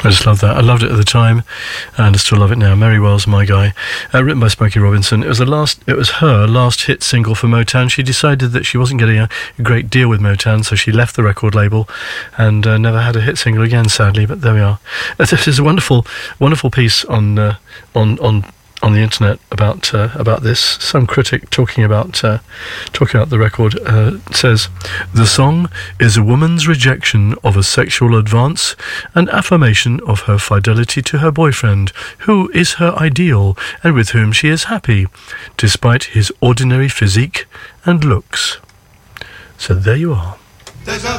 I just love that. I loved it at the time, and I still love it now. Mary Wells, My Guy, written by Smokey Robinson. It was her last hit single for Motown. She decided that she wasn't getting a great deal with Motown, so she left the record label and never had a hit single again, sadly. But there we are. This is a wonderful piece on the internet about this. Some critic talking about the record says the song is a woman's rejection of a sexual advance and affirmation of her fidelity to her boyfriend, who is her ideal and with whom she is happy, despite his ordinary physique and looks. So there you are.